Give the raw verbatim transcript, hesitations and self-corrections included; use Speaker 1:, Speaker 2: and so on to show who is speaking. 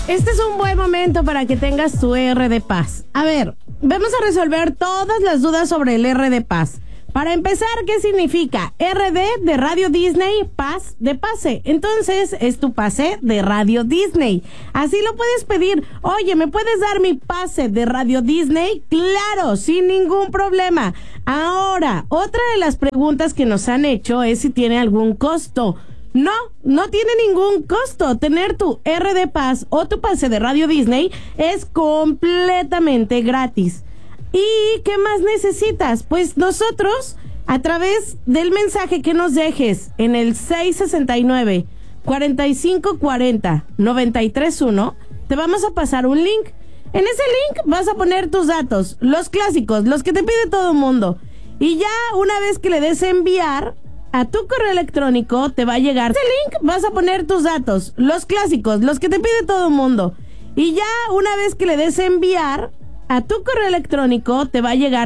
Speaker 1: Este es un buen momento para que tengas tu R de Paz. A ver, vamos a resolver todas las dudas sobre el R de Paz. Para empezar, ¿qué significa? R D de Radio Disney, Paz de pase. Entonces, es tu pase de Radio Disney. Así lo puedes pedir. Oye, ¿me puedes dar mi pase de Radio Disney? Claro, sin ningún problema. Ahora, otra de las preguntas que nos han hecho es si tiene algún costo. No, no tiene ningún costo. Tener tu R de Paz o tu pase de Radio Disney es completamente gratis. ¿Y qué más necesitas? Pues nosotros, a través del mensaje que nos dejes en el seis sesenta y nueve, cuarenta y cinco cuarenta, noventa y tres uno, te vamos a pasar un link. En ese link vas a poner tus datos, los clásicos, los que te pide todo el mundo. Y ya una vez que le des enviar a tu correo electrónico, te va a llegar ese link, vas a poner tus datos, los clásicos, los que te pide todo el mundo. Y ya una vez que le des enviar a tu correo electrónico, te va a llegar